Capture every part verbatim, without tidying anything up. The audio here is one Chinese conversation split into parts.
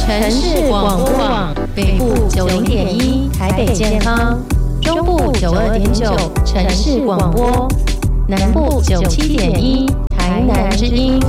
城市广播网，北部九零点一台北健康，中部九二点九城市广播，南部九七点一台南之音。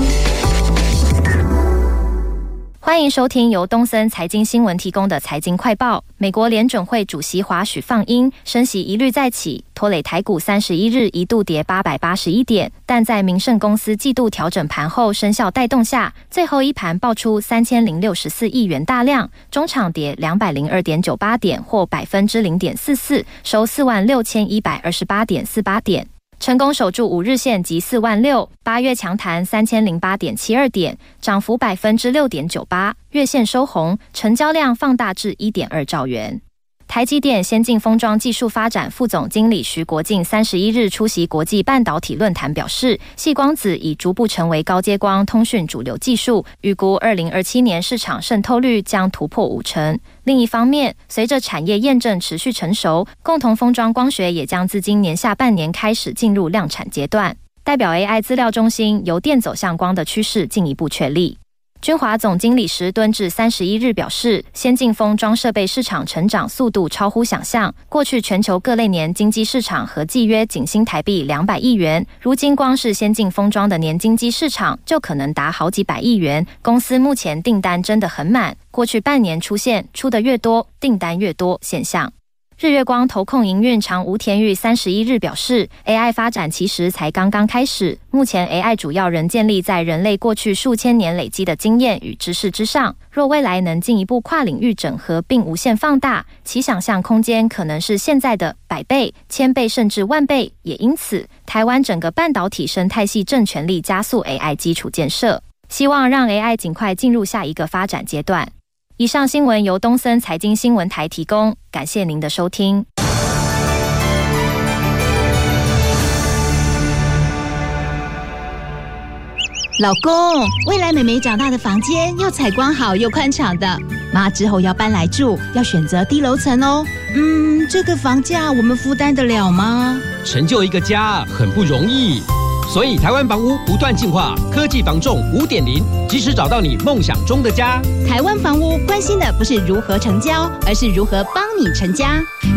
欢迎收听由东森财经新闻提供的财经快报。美国联准会主席华许放鹰，升息疑虑再起，拖累台股三十一日一度跌八百八十一点，但在民盛公司季度调整盘后生效带动下，最后一盘爆出三千零六十四亿元大量，中场跌两百零二点九八点，或百分之零点四四，收四万六千一百二十八点四八点。成功守住五日线及四万六，八月强弹三千零八点七二点，涨幅百分之六点九八，月线收红，成交量放大至一点二兆元。台积电先进封装技术发展副总经理徐国进三十一日出席国际半导体论坛表示，矽光子已逐步成为高阶光通讯主流技术，预估二零二七年市场渗透率将突破五成。另一方面，随着产业验证持续成熟，共同封装光学也将自今年下半年开始进入量产阶段，代表 A I 资料中心由电走向光的趋势进一步确立。君华总经理石敦志三十一日表示，先进封装设备市场成长速度超乎想象，过去全球各类年经济市场合计约仅新台币两百亿元，如今光是先进封装的年经济市场就可能达好几百亿元，公司目前订单真的很满，过去半年出现出的越多订单越多现象。日月光投控营运长吴田玉三十一日表示， A I 发展其实才刚刚开始，目前 A I 主要仍建立在人类过去数千年累积的经验与知识之上，若未来能进一步跨领域整合并无限放大，其想象空间可能是现在的百倍、千倍甚至万倍，也因此台湾整个半导体生态系正全力加速 A I 基础建设，希望让 A I 尽快进入下一个发展阶段。以上新闻由东森财经新闻台提供，感谢您的收听。 老公，未来妹妹长大的房间要采光好又宽敞的，妈之后要搬来住，要选择低楼层哦。嗯，这个房价我们负担得了吗？ 成就一个家很不容易，所以台湾房屋不断进化，科技房仲 五点零， 及时找到你梦想中的家。 台湾房屋关心的不是如何成交，而是如何帮你成家。